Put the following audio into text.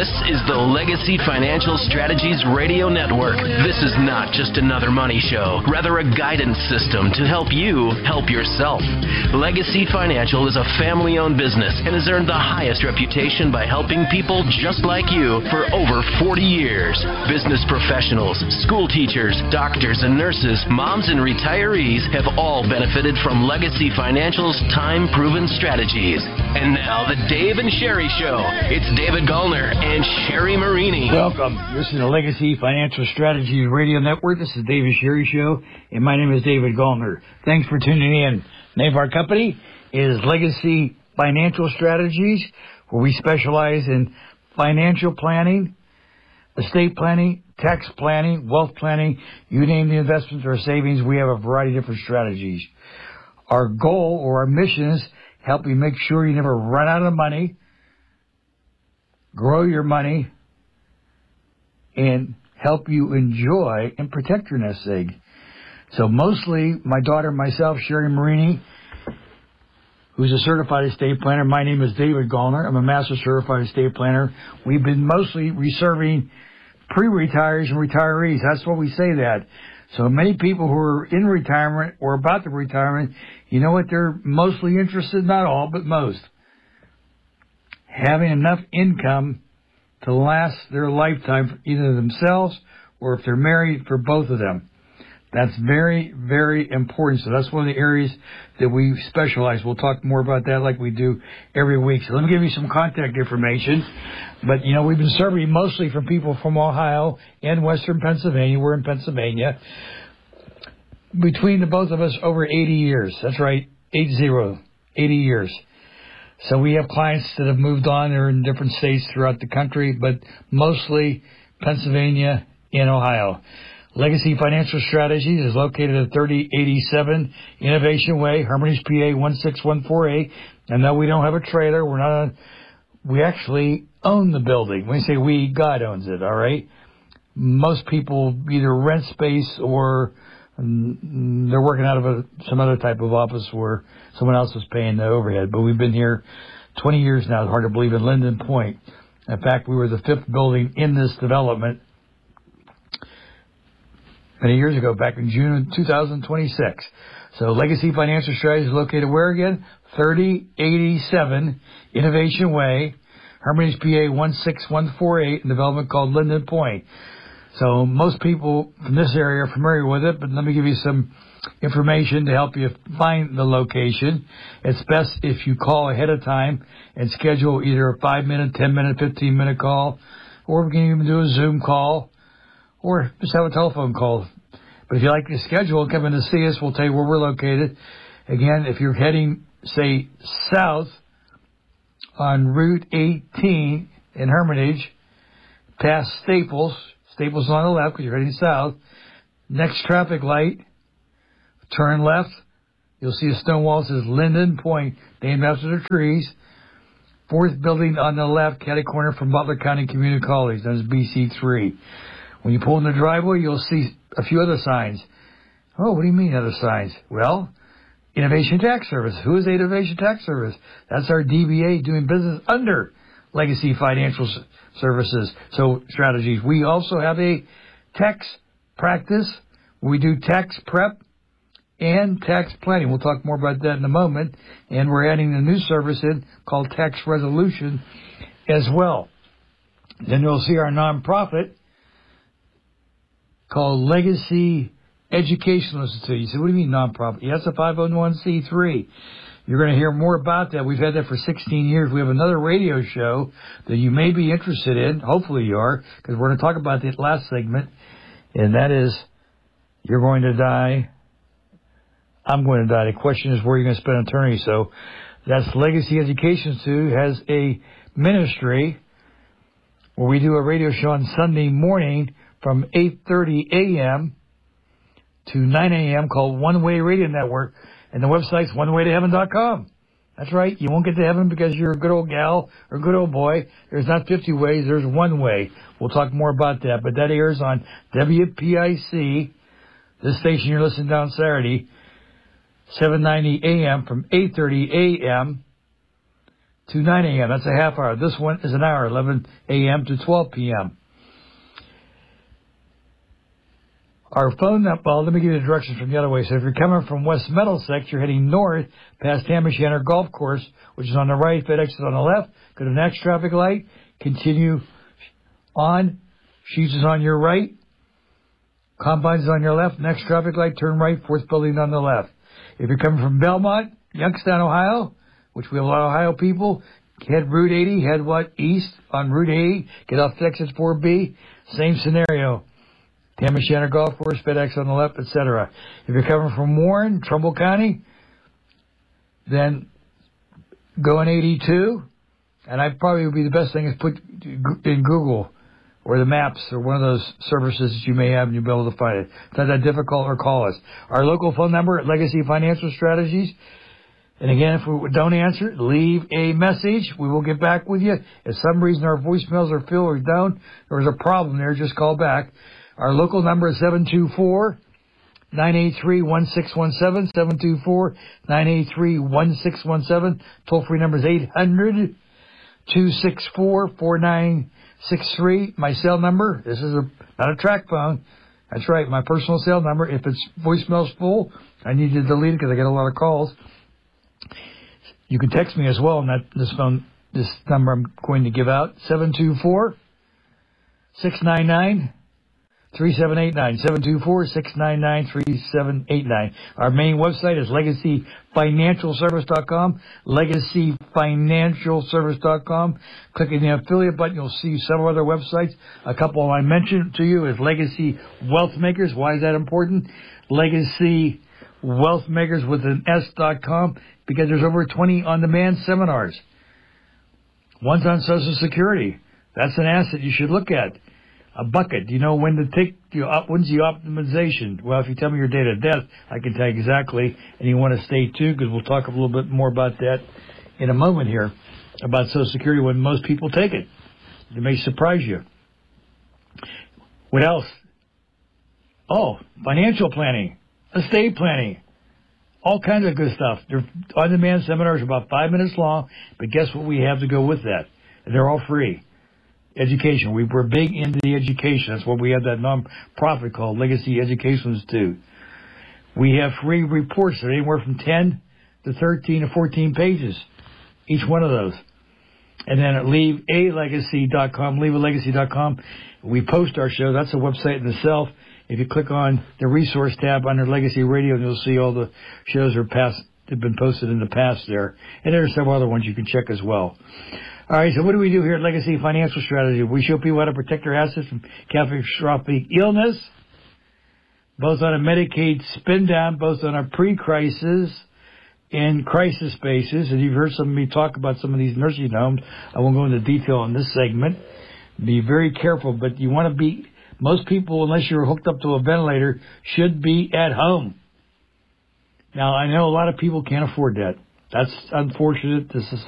This is the Legacy Financial Strategies Radio Network. This is not just another money show, rather a guidance system to help you help yourself. Legacy Financial is a family-owned business and has earned the highest reputation by helping people just like you for over 40 years. Business professionals, school teachers, doctors and nurses, moms and retirees have all benefited from Legacy Financial's time-proven strategies. And now, the Dave and Sherry Show. It's David Gallner and Sherry Marini. Welcome. This is the Legacy Financial Strategies Radio Network. This is the Dave and Sherry Show, and my name is David Gallner. Thanks for tuning in. The name of our company is Legacy Financial Strategies, where we specialize in financial planning, estate planning, tax planning, wealth planning. You name the investments or savings, we have a variety of different strategies. Our goal or our mission is help you make sure you never run out of money, grow your money, and help you enjoy and protect your nest egg. So mostly my daughter and myself, Sherry Marini, who's a certified estate planner. My name is David Gallner. I'm a master certified estate planner. We've been mostly reserving pre-retirees and retirees. That's what we say that. So many people who are in retirement or about to retirement, you know what they're mostly interested in? Not all, but most. Having enough income to last their lifetime for either themselves or if they're married, for both of them. That's very, very important. So that's one of the areas that we specialize. We'll talk more about that like we do every week. So let me give you some contact information. But, you know, we've been serving mostly from people from Ohio and Western Pennsylvania. We're in Pennsylvania. Between the both of us, over 80 years. That's right, 80 years. So we have clients that have moved on. They're in different states throughout the country, but mostly Pennsylvania and Ohio. Legacy Financial Strategies is located at 3087 Innovation Way, Hermitage, PA 16148. And no, we don't have a trailer. We actually own the building. When we say we, God owns it, all right? Most people either rent space or they're working out of some other type of office where someone else is paying the overhead. But we've been here 20 years now. It's hard to believe, in Linden Point. In fact, we were the fifth building in this development many years ago, back in June of 2026. So Legacy Financial Strategies is located where again? 3087 Innovation Way, Hermitage, PA 16148, in a development called Linden Point. So most people from this area are familiar with it, but let me give you some information to help you find the location. It's best if you call ahead of time and schedule either a 5-minute, 10-minute, 15-minute call, or we can even do a Zoom call, or just have a telephone call. But if you like to schedule and come in to see us, we'll tell you where we're located. Again, if you're heading, say, south on Route 18 in Hermitage, past Staples on the left because you're heading south. Next traffic light, turn left. You'll see a stone wall that says Linden Point, named after the trees. Fourth building on the left, catty corner from Butler County Community College. That is BC3. When you pull in the driveway, you'll see a few other signs. Oh, what do you mean other signs? Well, Innovation Tax Service. Who is Innovation Tax Service? That's our DBA doing business under Legacy Financial Services. So strategies. We also have a tax practice. We do tax prep and tax planning. We'll talk more about that in a moment. And we're adding a new service in called tax resolution as well. Then you'll see our nonprofit called Legacy Educational Institute. You say, what do you mean nonprofit? Yeah, it's a 501c3. You're going to hear more about that. We've had that for 16 years. We have another radio show that you may be interested in. Hopefully you are, because we're going to talk about the last segment, and that is, you're going to die, I'm going to die. The question is, where are you going to spend eternity? So that's Legacy Education Institute has a ministry where we do a radio show on Sunday morning from 8:30 a.m. to 9 a.m. called One Way Radio Network. And the website's onewaytoheaven.com. That's right. You won't get to heaven because you're a good old gal or a good old boy. There's not 50 ways. There's one way. We'll talk more about that. But that airs on WPIC, this station you're listening to on Saturday, 790 a.m. from 8:30 a.m. to 9 a.m. That's a half hour. This one is an hour, 11 a.m. to 12 p.m. Our phone number, well, let me give you the directions from the other way. So if you're coming from West Middlesex, you're heading north past Hamashanner Golf Course, which is on the right, Fed exit on the left. Go to the next traffic light. Continue on. Sheets is on your right. Combines is on your left. Next traffic light, turn right. Fourth building on the left. If you're coming from Belmont, Youngstown, Ohio, which we have a lot of Ohio people, head Route 80, head east on Route 80, get off Texas 4B. Same scenario. Hamashanner Golf Course, FedEx on the left, etc. If you're coming from Warren, Trumbull County, then go on 82, and I probably would be the best thing is put in Google or the maps or one of those services that you may have and you'll be able to find it. It's not that difficult, or call us. Our local phone number at Legacy Financial Strategies. And again, if we don't answer, leave a message. We will get back with you. If some reason our voicemails are filled or don't, there's a problem there, just call back. Our local number is 724-983-1617, 724-983-1617. Toll-free number is 800-264-4963. My cell number, this is not a track phone. That's right, my personal cell number. If it's voicemail's full, I need to delete it because I get a lot of calls. You can text me as well on this number I'm going to give out, 724-699-3789, 724-699-3789. Our main website is legacyfinancialservice.com, legacyfinancialservice.com. Click on the affiliate button, you'll see several other websites. A couple I mentioned to you is Legacy Wealth Makers. Why is that important? Legacy Wealth Makers with an S.com, because there's over 20 on-demand seminars. One's on Social Security. That's an asset you should look at. A bucket. Do you know when to take when's the optimization? Well, if you tell me your date of death, I can tell you exactly, and you want to stay tuned because we'll talk a little bit more about that in a moment here, about Social Security when most people take it. It may surprise you. What else? Oh, financial planning, estate planning, all kinds of good stuff. They're on-demand seminars, about 5 minutes long, but guess what we have to go with that? They're all free. Education. We're big into the education. That's why we have that non-profit called Legacy Education Institute. We have free reports that are anywhere from 10 to 13 to 14 pages, each one of those. And then at leavalegacy.com, leavalegacy.com, we post our show. That's a website in itself. If you click on the resource tab under Legacy Radio, you'll see all the shows that have been posted in the past there. And there are several other ones you can check as well. All right, so what do we do here at Legacy Financial Strategy? We show people how to protect their assets from catastrophic illness, both on a Medicaid spin-down, both on a pre-crisis and crisis basis. And you've heard some of me talk about some of these nursing homes. I won't go into detail on this segment. Be very careful, but you want to be, most people, unless you're hooked up to a ventilator, should be at home. Now, I know a lot of people can't afford that. That's unfortunate. This is